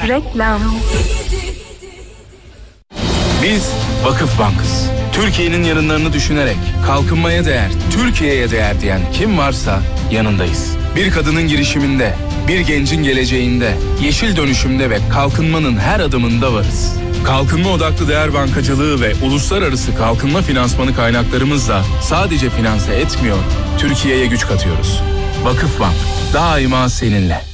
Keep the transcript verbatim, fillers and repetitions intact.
Reklam. Biz Vakıf Bank'ız. Türkiye'nin yarınlarını düşünerek kalkınmaya değer, Türkiye'ye değer diyen kim varsa yanındayız. Bir kadının girişiminde, bir gencin geleceğinde, yeşil dönüşümde ve kalkınmanın her adımında varız. Kalkınma odaklı değer bankacılığı ve uluslararası kalkınma finansmanı kaynaklarımızla sadece finanse etmiyor, Türkiye'ye güç katıyoruz. Vakıf Bank, daima seninle.